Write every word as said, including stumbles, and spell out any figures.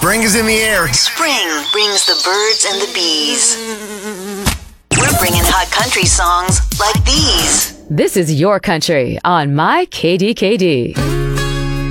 Spring is in the air. Spring brings the birds and the bees. We're bringing hot country songs like these. This is Your Country on My K D K D.